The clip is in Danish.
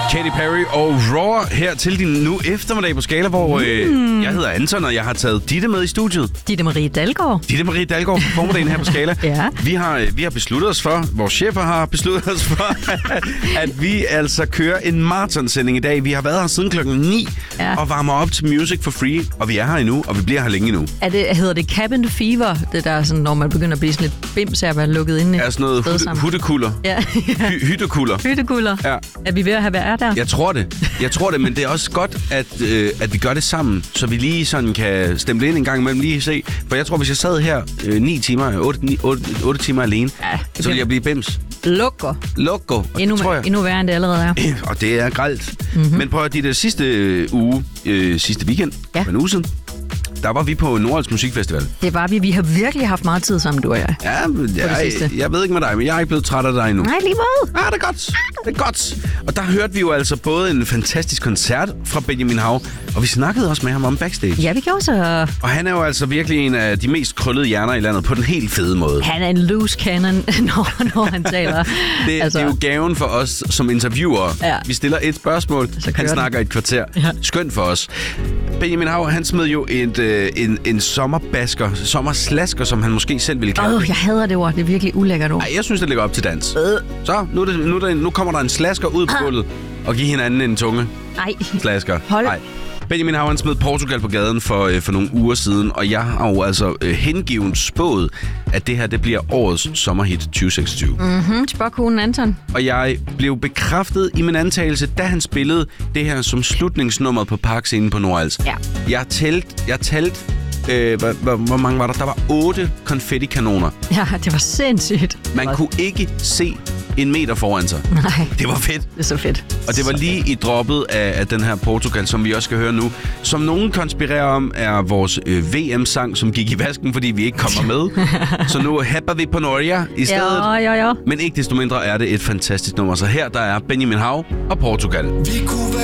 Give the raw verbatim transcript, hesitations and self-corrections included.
Katy Perry og Roar her til din nu eftermiddag på Skala, hvor mm. øh, jeg hedder Anton, og jeg har taget Ditte med i studiet. Ditte Marie Dalgaard. Ditte Marie Dalgaard på formiddagen her på Skala. Ja. Vi har, vi har besluttet os for, vores chefer har besluttet os for, at vi altså kører en maratonsending i dag. Vi har været her siden klokken ni ja. og varmer op til Music for Free, og vi er her endnu, og vi bliver her længe endnu. Er det, hedder det cabin fever, det der sådan, når man begynder at blive sådan lidt bims af at være lukket inde? Er sådan noget hutte, huttekulder. Ja. Hy- hyttekulder. Hyttekulder. Ja. Er vi ved at have været der? Jeg tror det. Jeg tror det, men det er også godt, at, øh, at vi gør det sammen, så vi lige sådan kan stemme ind en gang imellem, lige se. For jeg tror, hvis jeg sad her øh, ni timer, otte timer alene, ja, så ville jeg blive bims. Lukker. Lukker. Endnu, tror jeg. endnu værre, end det allerede er. Og det er grelt. Mm-hmm. Men prøv at de der sidste øh, uge, øh, sidste weekend, ja. for en uge siden, der var vi på Nordals Musikfestival. Det var vi. Vi har virkelig haft meget tid sammen, du og jeg. Ja, jeg, jeg, jeg ved ikke med dig, men jeg er ikke blevet træt af dig endnu. Nej, lige måde. Ja, det er godt. Det er godt. Og der hørte vi jo altså både en fantastisk koncert fra Benjamin Hav, og vi snakkede også med ham om backstage. Ja, vi gjorde så. Og han er jo altså virkelig en af de mest krøllede hjerner i landet på den helt fede måde. Han er en loose cannon, når, når han taler. det, altså. det er jo gaven for os som interviewer. Ja. Vi stiller et spørgsmål, han snakker et kvarter. Ja. Skønt for os. Benjamin Hav, han smed jo et, øh, en, en sommerbasker, sommerslasker, som han måske selv ville kalde Åh, det. oh, jeg hader det ord. Det er virkelig ulækkert ord. Ej, jeg synes, det ligger op til dans. Øh. Så, nu, er det, nu, er det, nu kommer der en slasker ud på gulvet og giver hinanden en tunge. Nej. Slasker. Hold. Nej. Benjamin Hav, han smed Portugal på gaden for, øh, for nogle uger siden, og jeg har jo altså øh, hengiven spået, at det her det bliver årets sommerhit tyve seksogtyve. Mhm, spørgkonen Anton. Og jeg blev bekræftet i min antagelse, da han spillede det her som slutningsnummeret på parkscenen på Nordals. Ja. Jeg talt, jeg talt, øh, hvor, hvor, hvor mange var der? Der var otte konfettikanoner. Ja, det var sindssygt. Man var... kunne ikke se en meter foran sig. Nej. Det var fedt. Det er så fedt. Og det var lige i droppet af, af den her Portugal, som vi også skal høre nu. Som nogen konspirerer om, er vores øh, V M-sang, som gik i vasken, fordi vi ikke kommer med. Så nu happer vi på Norge i stedet. Ja, ja, ja. Men ikke desto mindre er det et fantastisk nummer. Så her der er Benjamin Hav og Portugal.